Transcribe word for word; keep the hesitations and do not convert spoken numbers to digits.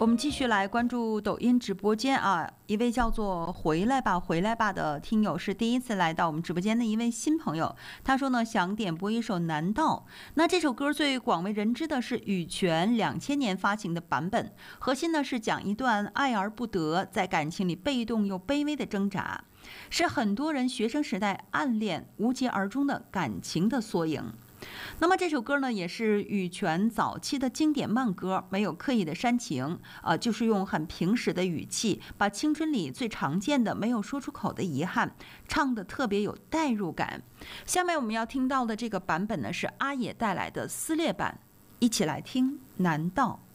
我们继续来关注抖音直播间啊，一位叫做回来吧回来吧的听友是第一次来到我们直播间的一位新朋友，他说呢想点播一首难道。那这首歌最广为人知的是羽泉两千年发行的版本，核心呢是讲一段爱而不得，在感情里被动又卑微的挣扎，是很多人学生时代暗恋无疾而终的感情的缩影。那么这首歌呢，也是羽泉早期的经典慢歌，没有刻意的煽情，呃，就是用很平实的语气，把青春里最常见的没有说出口的遗憾，唱得特别有代入感。下面我们要听到的这个版本呢，是阿野带来的撕裂版，一起来听《难道》。